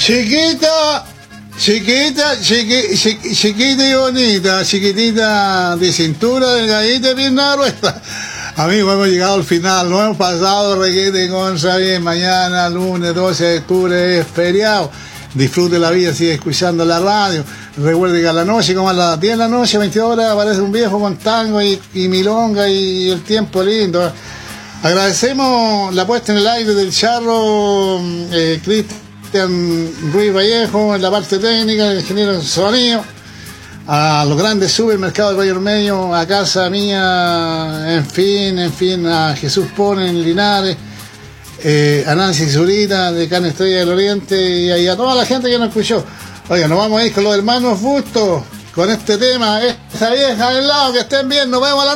Chiquita, chiquita y bonita, chiquitita de cintura, delgadita y pierna gruesa. Amigos, hemos llegado al final, no hemos pasado requete contra bien. Mañana, lunes 12 de octubre, es feriado. Disfrute la vida, sigue escuchando la radio. Recuerde que a la noche, como a las 10 de la noche, 22 horas, aparece un viejo con tango y milonga y el tiempo lindo. Agradecemos la puesta en el aire del charro Cristian Ruiz Vallejo en la parte técnica, el ingeniero en sonido, a los grandes supermercados de Valle Ormeño, a casa mía, en fin, a Jesús Pone en Linares, a Nancy Zurita de Carne Estrella del Oriente y a toda la gente que nos escuchó. Oiga, nos vamos a ir con los hermanos Bustos, con este tema, esa vieja del lado, que estén bien, nos vemos a la